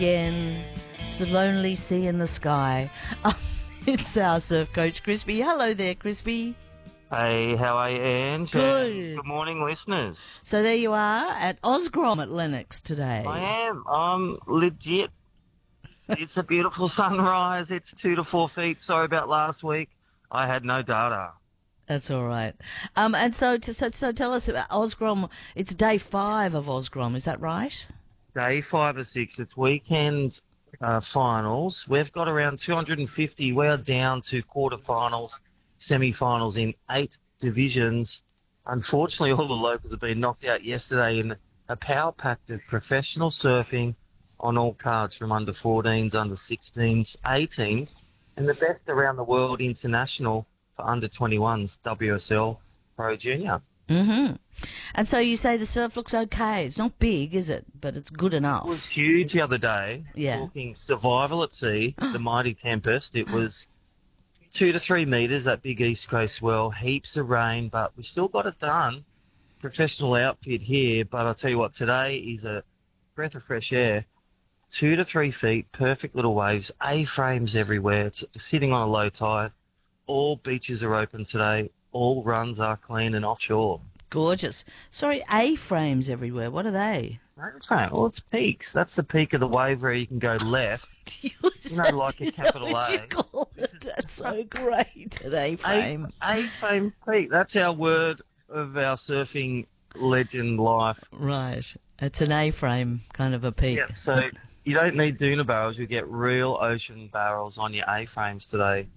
Again, to the lonely sea in the sky. It's our surf coach, Crispy. Hello there, Crispy. Hey, how are you, Ange? Good. Good morning, listeners. So there you are at Osgrom at Lennox today. I am. I'm legit. It's a beautiful sunrise. It's 2 to 4 feet. Sorry about last week. I had no data. That's all right. And so tell us about Osgrom. It's day 5 of Osgrom, is that right? Day 5 or 6. It's weekend finals. We've got around 250. We're down to quarterfinals, semi-finals in 8 divisions. Unfortunately, all the locals have been knocked out yesterday in a power pack of professional surfing on all cards from under 14s, under 16s, 18s, and the best around the world international for under 21s, WSL Pro Junior. Mm-hmm. And so you say the surf looks okay. It's not big, is it? But it's good enough. It was huge the other day. Yeah. Talking survival at sea, the mighty Tempest. It was 2 to 3 metres, that big East Coast swell, heaps of rain, but we still got it done. Professional outfit here, but I'll tell you what, today is a breath of fresh air. 2 to 3 feet, perfect little waves, A-frames everywhere. It's sitting on a low tide. All beaches are open today. All runs are clean and offshore. Gorgeous. Sorry, A-frames everywhere. What are they? A-frame, well, it's peaks. That's the peak of the wave where you can go left. You know, like a is that capital what A. you call it? That's so great, an A-frame. A-frame peak. That's our word of our surfing legend life. Right. It's an A-frame kind of a peak. Yeah, so you don't need Doona barrels. You get real ocean barrels on your A-frames today.